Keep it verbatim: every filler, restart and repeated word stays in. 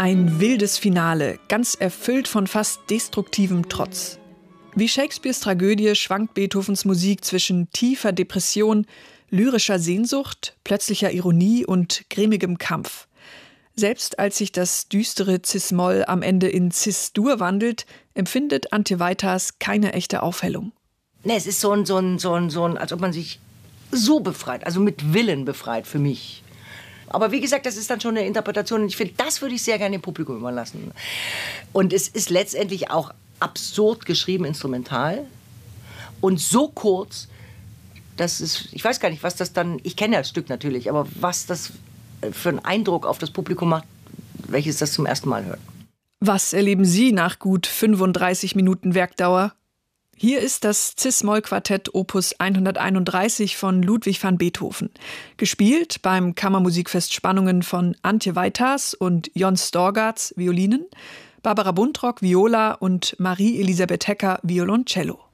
Ein wildes Finale, ganz erfüllt von fast destruktivem Trotz. Wie Shakespeares Tragödie schwankt Beethovens Musik zwischen tiefer Depression, lyrischer Sehnsucht, plötzlicher Ironie und grimmigem Kampf. Selbst als sich das düstere Cis-Moll am Ende in Cis-Dur wandelt, empfindet Antje Weiters keine echte Aufhellung. Nee, es ist so ein, so ein, so ein, so ein, als ob man sich so befreit, also mit Willen befreit für mich. Aber wie gesagt, das ist dann schon eine Interpretation und ich finde, das würde ich sehr gerne dem Publikum überlassen. Und es ist letztendlich auch absurd geschrieben, instrumental und so kurz, dass es, ich weiß gar nicht, was das dann, ich kenne ja das Stück natürlich, aber was das für einen Eindruck auf das Publikum macht, welches das zum ersten Mal hört. Was erleben Sie nach gut fünfunddreißig Minuten Werkdauer? Hier ist das Cis-Moll-Quartett Opus hunderteinunddreißig von Ludwig van Beethoven. Gespielt beim Kammermusikfest Spannungen von Antje Weiters und Jon Storgarts Violinen, Barbara Buntrock Viola und Marie Elisabeth Hecker Violoncello.